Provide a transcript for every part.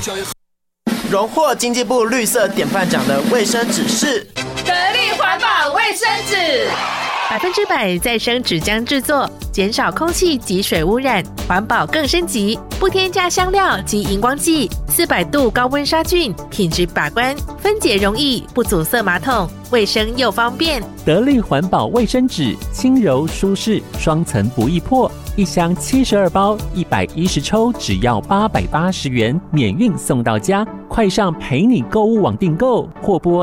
荣获经济部绿色典范奖的卫生纸是得力环保卫生纸 ，100%再生纸浆制作，减少空气及水污染，环保更升级，不添加香料及荧光剂，400度高温杀菌，品质把关，分解容易，不阻塞马桶，卫生又方便。 得力环保卫生纸，轻柔舒适，双层不易破，一箱72包，110抽，只要880元，免运送到家。快上陪你购物网订购，或拨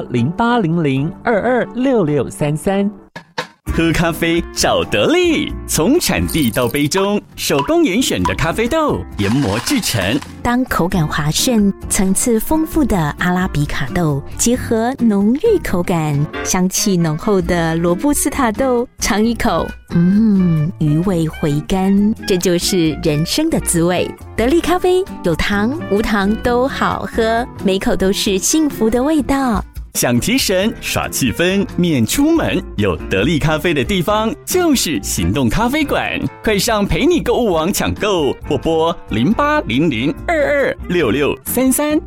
0800226633。 喝咖啡找得力，从产地到杯中，手工严选的咖啡豆研磨制成。 当口感滑顺、层次丰富的阿拉比卡豆结合浓郁口感、香气浓厚的罗布斯塔豆，尝一口，余味回甘，这就是人生的滋味。得力咖啡有糖无糖都好喝，每口都是幸福的味道。 想提神耍气氛免出门，有得力咖啡的地方就是行动咖啡馆，快上陪你购物网抢购，或拨0800226633。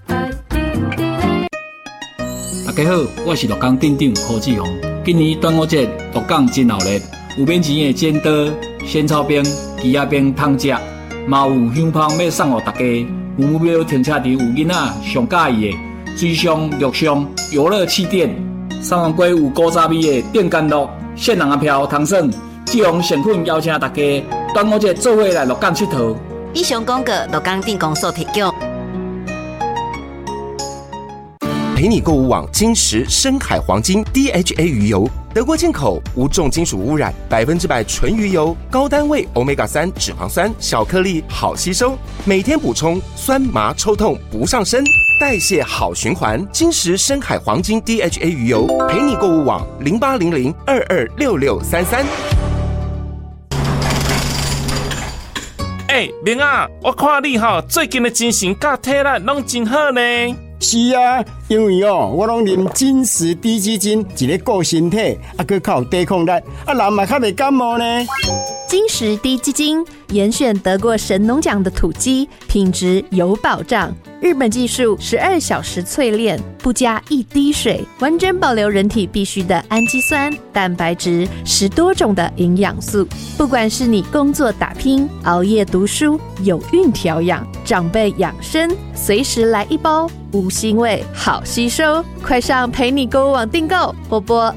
大家好，我是鹿港镇长柯志宏。今年端午节鹿港真热闹，有免钱的煎刀、仙草冰、鸡仔冰通吃，嘛有香芳要送给大家。有目标停车场有囡仔上喜欢的水上、陆上游乐气垫，三王街有古早味的电干乐、现人票通耍。志宏诚恳邀请大家端午节做伙来鹿港佚佗。 以上广告鹿港镇公所提供。 陪你购物网金石深海黄金 DHA 鱼油，德国进口，无重金属污染，100%纯鱼油，高单位 Omega-3 脂肪酸，小颗粒，好吸收，每天补充，酸麻抽痛不上身，代谢好循环。金石深海黄金 DHA 鱼油，陪你购物网0800226633。 明啊，我看你最近的精神甲体力拢真好呢。 是啊，因为我拢啉金石低基金，一个顾身体，还较有抵抗力，人嘛较袂感冒呢。 金石低基金严选得过神农奖的土鸡，品质有保障。日本技术12小时淬炼，不加一滴水，完整保留人体必需的氨基酸、蛋白质，10多种的营养素。不管是你工作打拼、熬夜读书、有孕调养、长辈养生，随时来一包，无腥味，好吸收。快上陪你购物网订购，或拨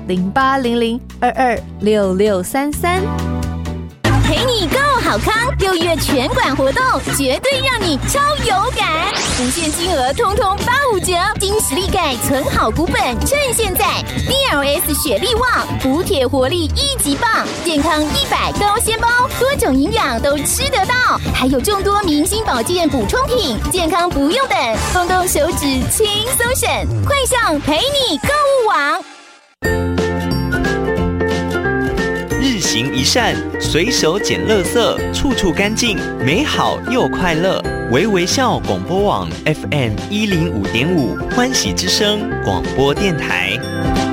0800226633。 陪你购好康，6月全馆活动绝对让你超有感，无限金额通通85折，金实力钙存好股本，趁现在 DLS 雪力旺，补铁活力1级棒，健康100高纤包，多种营养都吃得到，还有众多明星保健补充品，健康不用等，动动手指轻松省，快上陪你购物网。 日行一善，随手捡垃圾，处处干净，美好又快乐。微微笑广播网 FM105.5欢喜之声广播电台。